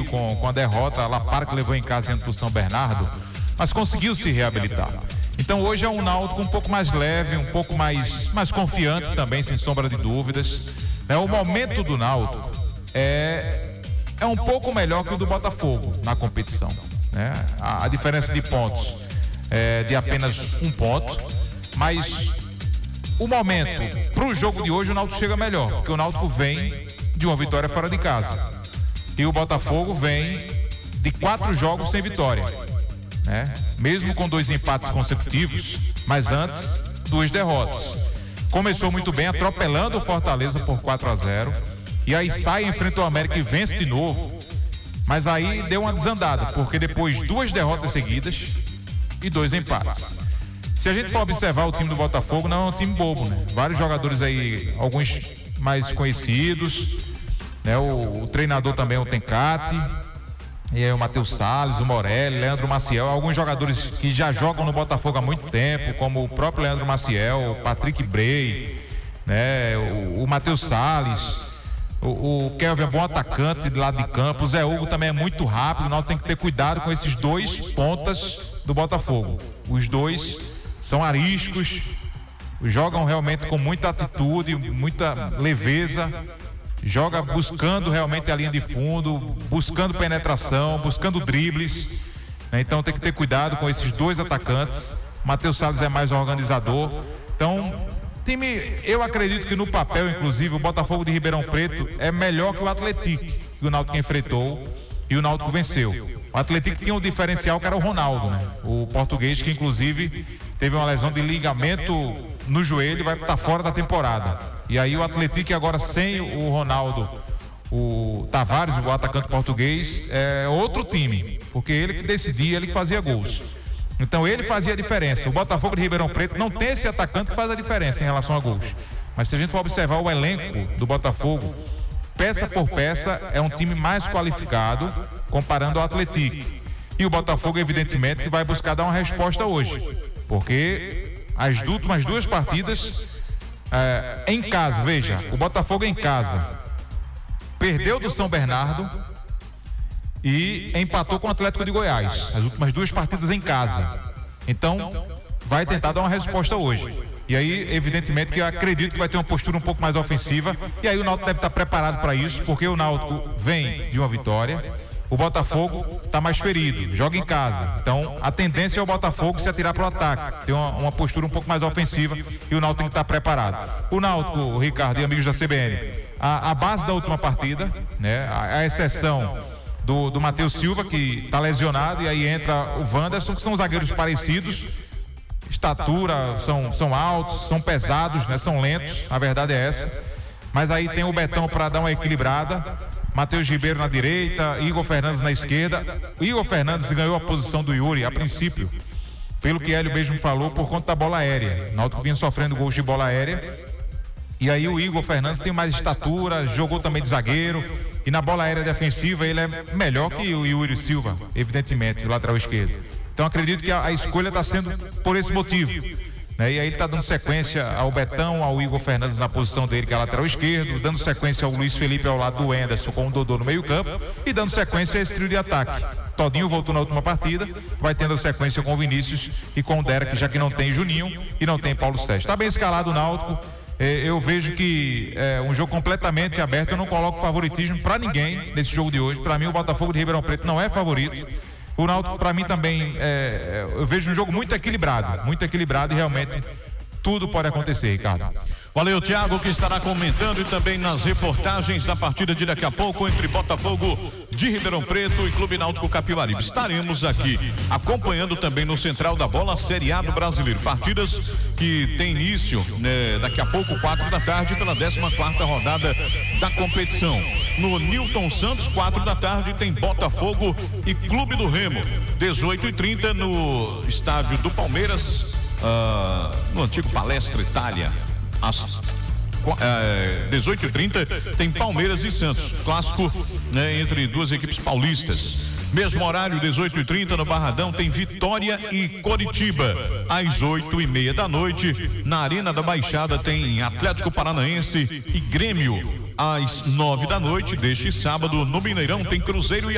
sentido com a derrota. A La Parque levou em casa dentro do São Bernardo, mas conseguiu se reabilitar. Então hoje é um Náutico um pouco mais leve, um pouco mais confiante também, sem sombra de dúvidas. O momento do Náutico é um pouco melhor que o do Botafogo na competição, né? A diferença de pontos é de apenas 1 ponto, mas o momento para o jogo de hoje o Náutico chega melhor, porque o Náutico vem de uma vitória fora de casa e o Botafogo vem de 4 jogos sem vitória, né? Mesmo com 2 empates consecutivos, mas antes 2 derrotas. Começou muito bem, atropelando o Fortaleza por 4-0, e aí sai, enfrenta o América e vence de novo, mas aí deu uma desandada, porque depois 2 derrotas seguidas e 2 empates. Se a gente for observar o time do Botafogo, não é um time bobo, né? Vários jogadores aí, alguns mais conhecidos, né? O treinador também, o Tencati, e aí o Matheus Salles, o Morelli, Leandro Maciel, alguns jogadores que já jogam no Botafogo há muito tempo, como o próprio Leandro Maciel, o Patrick Bray, né? O Matheus Salles, o Kelvin é bom atacante de lado de campo, o Zé Hugo também é muito rápido. Nós temos que ter cuidado com esses 2 pontas do Botafogo. Os 2 são ariscos, jogam realmente com muita atitude, muita leveza, joga buscando realmente a linha de fundo, buscando penetração, buscando dribles, né? Então tem que ter cuidado com esses 2 atacantes. Matheus Salles é mais organizador. Então, time, eu acredito que no papel, inclusive, o Botafogo de Ribeirão Preto é melhor que o Atlético, que o Náutico enfrentou e o Náutico venceu. O Atlético tinha um diferencial que era o Ronaldo, né? O português, que inclusive teve uma lesão de ligamento no joelho, vai estar fora da temporada. E aí o Atlético agora sem o Ronaldo, o Tavares, o atacante português, é outro time, porque ele que decidia, ele que fazia gols. Então ele fazia a diferença. O Botafogo de Ribeirão Preto não tem esse atacante que faz a diferença em relação a gols. Mas se a gente for observar o elenco do Botafogo, peça por peça, é um time mais qualificado comparando ao Atlético. E o Botafogo, evidentemente, que vai buscar dar uma resposta hoje, porque as últimas 2 partidas em casa, veja, o Botafogo em casa perdeu do São Bernardo e empatou com o Atlético de Goiás, as últimas 2 partidas em casa. Então vai tentar dar uma resposta hoje, e aí evidentemente que eu acredito que vai ter uma postura um pouco mais ofensiva, e aí o Náutico deve estar preparado para isso, porque o Náutico vem de uma vitória, o Botafogo está mais ferido, joga em casa. Então a tendência é o Botafogo se atirar para o ataque, ter uma postura um pouco mais ofensiva, e o Náutico tem que estar preparado. O Náutico, o Ricardo e amigos da CBN, a base da última partida, né? A exceção do Matheus Silva, que está lesionado, e aí entra o Wanderson, que são zagueiros parecidos, estatura, são altos, são pesados, né? São lentos, a verdade é essa. Mas aí tem o Betão para dar uma equilibrada, Matheus Ribeiro na direita, Igor Fernandes na esquerda. O Igor Fernandes ganhou a posição do Yuri a princípio, pelo que Hélio mesmo falou, por conta da bola aérea. O Náutico vinha sofrendo gols de bola aérea, e aí o Igor Fernandes tem mais estatura, jogou também de zagueiro, e na bola aérea defensiva ele é melhor que o Yuri Silva, evidentemente, o lateral esquerdo. Então acredito que a escolha está sendo por esse motivo, né? E aí ele está dando sequência ao Betão, ao Igor Fernandes na posição dele, que é lateral esquerdo, dando sequência ao Luiz Felipe ao lado do Henderson com o Dodô no meio campo, e dando sequência a esse trio de ataque. Todinho voltou na última partida, vai tendo sequência com o Vinícius e com o Derek, já que não tem Juninho e não tem Paulo Sérgio. Está bem escalado o Náutico. Eu vejo que é um jogo completamente aberto. Eu não coloco favoritismo para ninguém nesse jogo de hoje. Para mim, o Botafogo de Ribeirão Preto não é favorito. O Náutico, para mim, também eu vejo um jogo muito equilibrado, e realmente tudo pode acontecer, Ricardo. Valeu, Thiago, que estará comentando e também nas reportagens da partida de daqui a pouco entre Botafogo de Ribeirão Preto e Clube Náutico Capibaribe. Estaremos aqui acompanhando também no Central da Bola a Série A do Brasileiro. Partidas que tem início, né, daqui a pouco, 4 da tarde, pela 14ª rodada da competição. No Newton Santos, 4 da tarde, tem Botafogo e Clube do Remo. 18h30 no estádio do Palmeiras, no antigo Palestra Itália. Às 18h30 tem Palmeiras e Santos, clássico, né, entre duas equipes paulistas. Mesmo horário, 18h30 no Barradão, tem Vitória e Coritiba. Às 8h30 da noite, na Arena da Baixada, tem Atlético Paranaense e Grêmio. Às 9 da noite deste sábado, no Mineirão, tem Cruzeiro e